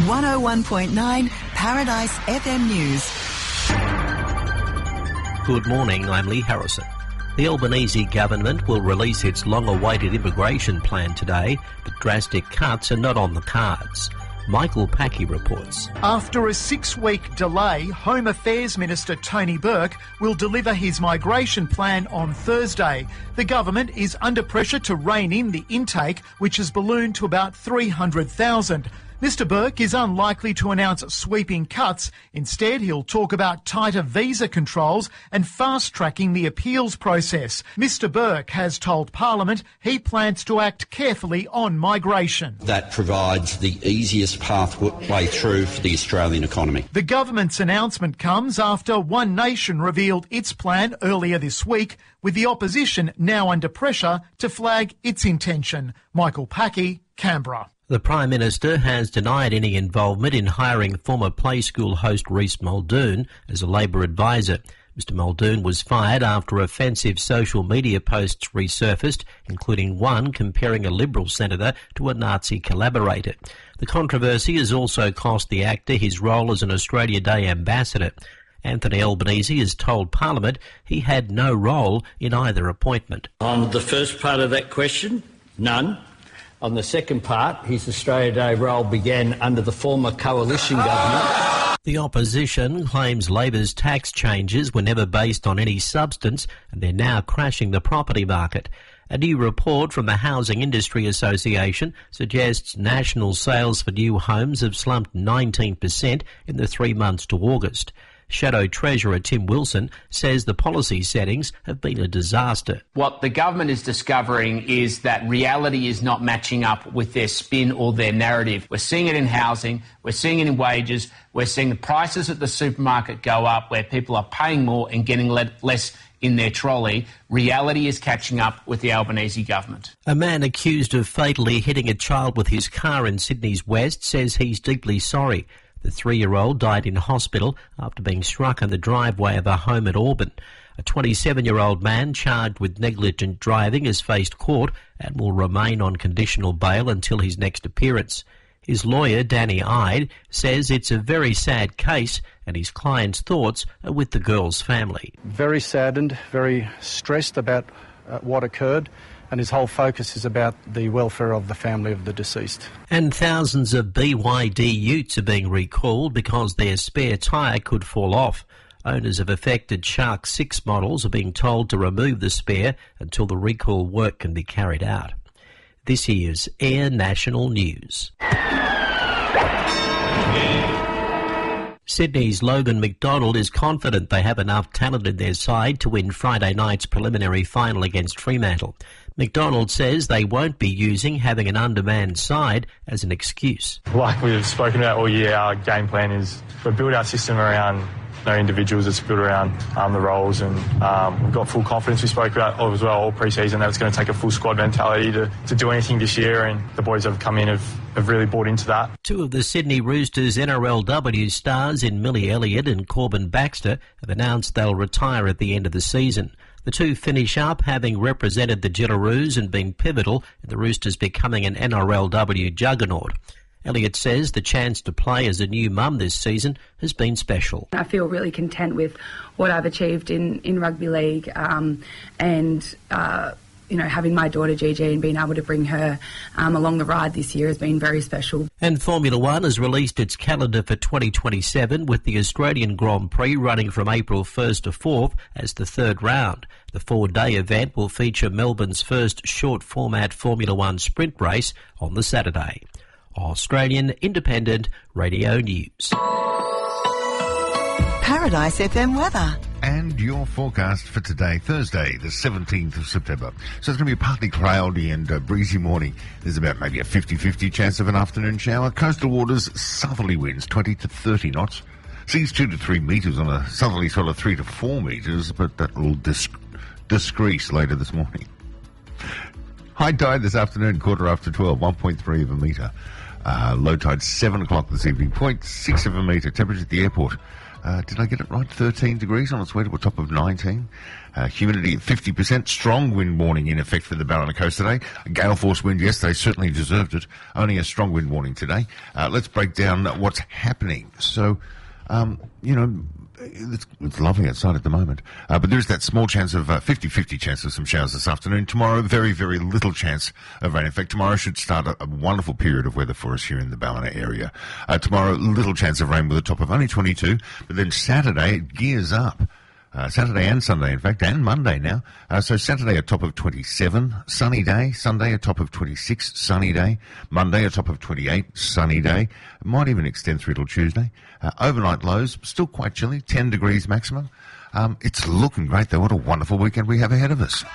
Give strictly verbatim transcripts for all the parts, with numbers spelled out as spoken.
one oh one point nine Paradise F M News. Good morning, I'm Lee Harrison. The Albanese government will release its long-awaited immigration plan today, but drastic cuts are not on the cards. Michael Packy reports. After a six-week delay, Home Affairs Minister Tony Burke will deliver his migration plan on Thursday. The government is under pressure to rein in the intake, which has ballooned to about three hundred thousand. Mister Burke is unlikely to announce sweeping cuts. Instead, he'll talk about tighter visa controls and fast-tracking the appeals process. Mister Burke has told Parliament he plans to act carefully on migration. That provides the easiest pathway through for the Australian economy. The government's announcement comes after One Nation revealed its plan earlier this week, with the opposition now under pressure to flag its intention. Michael Packy, Canberra. The Prime Minister has denied any involvement in hiring former Play School host Rhys Muldoon as a Labor advisor. Mister Muldoon was fired after offensive social media posts resurfaced, including one comparing a Liberal senator to a Nazi collaborator. The controversy has also cost the actor his role as an Australia Day ambassador. Anthony Albanese has told Parliament he had no role in either appointment. On the first part of that question, none. On the second part, his Australia Day role began under the former coalition government. The opposition claims Labor's tax changes were never based on any substance and they're now crashing the property market. A new report from the Housing Industry Association suggests national sales for new homes have slumped nineteen percent in the three months to August. Shadow Treasurer Tim Wilson says the policy settings have been a disaster. What the government is discovering is that reality is not matching up with their spin or their narrative. We're seeing it in housing, we're seeing it in wages, we're seeing the prices at the supermarket go up where people are paying more and getting le- less in their trolley. Reality is catching up with the Albanese government. A man accused of fatally hitting a child with his car in Sydney's West says he's deeply sorry. The three-year-old died in hospital after being struck in the driveway of a home at Auburn. A twenty-seven-year-old man charged with negligent driving has faced court and will remain on conditional bail until his next appearance. His lawyer, Danny Ide, says it's a very sad case and his client's thoughts are with the girl's family. Very saddened, very stressed about uh, what occurred. And his whole focus is about the welfare of the family of the deceased. And thousands of B Y D utes are being recalled because their spare tyre could fall off. Owners of affected Shark six models are being told to remove the spare until the recall work can be carried out. This is Air National News. Sydney's Logan McDonald is confident they have enough talent in their side to win Friday night's preliminary final against Fremantle. McDonald says they won't be using having an undermanned side as an excuse. Like we've spoken about all year, our game plan is we build our system around no individuals, it's built around um, the roles, and um, we've got full confidence. We spoke about as well all pre-season that it's going to take a full squad mentality to, to do anything this year, and the boys have come in have, have really bought into that. Two of the Sydney Roosters N R L W stars in Millie Elliott and Corbin Baxter have announced they'll retire at the end of the season. The two finish up having represented the Jillaroos and been pivotal in the Roosters becoming an N R L W juggernaut. Elliott says the chance to play as a new mum this season has been special. I feel really content with what I've achieved in, in rugby league um, and, uh, you know, having my daughter Gigi and being able to bring her um, along the ride this year has been very special. And Formula One has released its calendar for twenty twenty-seven with the Australian Grand Prix running from April first to fourth as the third round. The four-day event will feature Melbourne's first short-format Formula One sprint race on the Saturday. Australian Independent Radio News. Paradise F M weather. And your forecast for today, Thursday, the seventeenth of September. So it's going to be a partly cloudy and uh, breezy morning. There's about maybe a fifty-fifty chance of an afternoon shower. Coastal waters, southerly winds, twenty to thirty knots. Seas two to three metres on a southerly swell of three to four metres, but that will dis- discrease later this morning. High tide this afternoon, quarter after twelve, one point three of a metre. Uh, low tide seven o'clock this evening, zero point six of a metre. Temperature at the airport, Uh, did I get it right? thirteen degrees on its way to a top of nineteen. Uh, humidity at fifty percent. Strong wind warning in effect for the Ballina Coast today. A gale force wind yesterday certainly deserved it. Only a strong wind warning today. Uh, let's break down what's happening. So, um, you know, it's, it's lovely outside at the moment. Uh, but there's that small chance of, uh, fifty-fifty chance of some showers this afternoon. Tomorrow, very, very little chance of rain. In fact, tomorrow should start a, a wonderful period of weather for us here in the Ballina area. Uh, tomorrow, little chance of rain with a top of only twenty-two. But then Saturday, it gears up. Uh, Saturday and Sunday, in fact, and Monday now. Uh, so Saturday a top of twenty-seven, sunny day. Sunday a top of twenty-six, sunny day. Monday a top of twenty-eight, sunny day. It might even extend through till Tuesday. Uh, overnight lows, still quite chilly, ten degrees maximum. Um, it's looking great though. What a wonderful weekend we have ahead of us.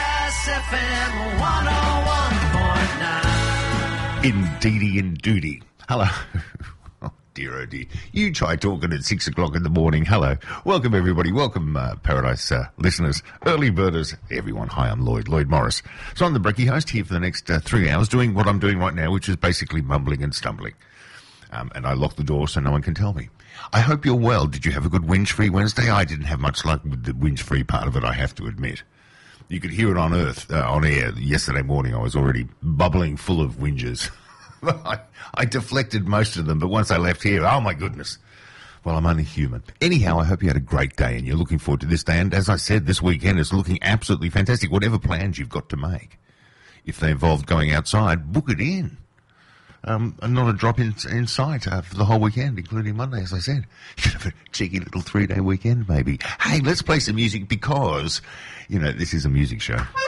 Indeedy indoody. Hello. Dear, oh dear. You try talking at six o'clock in the morning. Hello. Welcome, everybody. Welcome, uh, Paradise uh, listeners, early birders, everyone. Hi, I'm Lloyd, Lloyd Morris. So I'm the Brekkie host here for the next uh, three hours doing what I'm doing right now, which is basically mumbling and stumbling. Um, and I lock the door so no one can tell me. I hope you're well. Did you have a good whinge-free Wednesday? I didn't have much luck with the whinge-free part of it, I have to admit. You could hear it on Earth, uh, on air. Yesterday morning I was already bubbling full of whinges. I, I deflected most of them, but once I left here, oh my goodness. Well, I'm only human. Anyhow, I hope you had a great day and you're looking forward to this day. And as I said, this weekend is looking absolutely fantastic. Whatever plans you've got to make, if they involve going outside, book it in. Um, and not a drop in, in sight uh, for the whole weekend, including Monday, as I said. You could have a cheeky little three-day weekend, maybe. Hey, let's play some music because, you know, this is a music show.